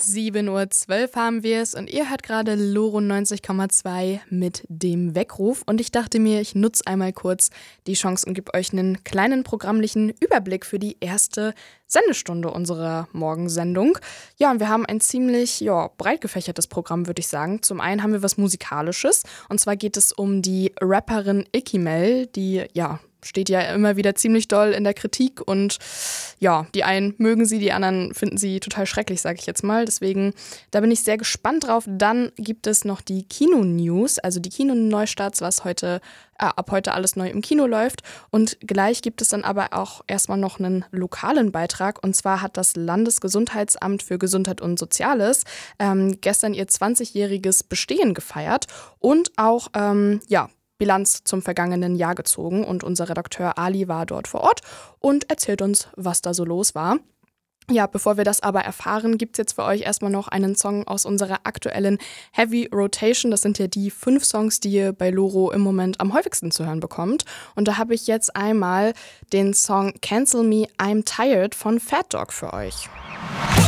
7:12 Uhr haben wir es und ihr hört gerade Loro 90,2 mit dem Weckruf. Und ich dachte mir, ich nutze einmal kurz die Chance und gebe euch einen kleinen programmlichen Überblick für die erste Sendestunde unserer Morgensendung. Ja, und wir haben ein ziemlich breit gefächertes Programm, würde ich sagen. Zum einen haben wir was Musikalisches und zwar geht es um die Rapperin Ikimel, die steht ja immer wieder ziemlich doll in der Kritik und die einen mögen sie, die anderen finden sie total schrecklich, sage ich jetzt mal. Deswegen, da bin ich sehr gespannt drauf. Dann gibt es noch die Kino-News, also die Kino-Neustarts, was ab heute alles neu im Kino läuft. Und gleich gibt es dann aber auch erstmal noch einen lokalen Beitrag. Und zwar hat das Landesgesundheitsamt für Gesundheit und Soziales gestern ihr 20-jähriges Bestehen gefeiert und auch Bilanz zum vergangenen Jahr gezogen und unser Redakteur Ali war dort vor Ort und erzählt uns, was da so los war. Ja, bevor wir das aber erfahren, gibt es jetzt für euch erstmal noch einen Song aus unserer aktuellen Heavy Rotation. Das sind ja die 5 Songs, die ihr bei Loro im Moment am häufigsten zu hören bekommt. Und da habe ich jetzt einmal den Song Cancel Me, I'm Tired von Fat Dog für euch.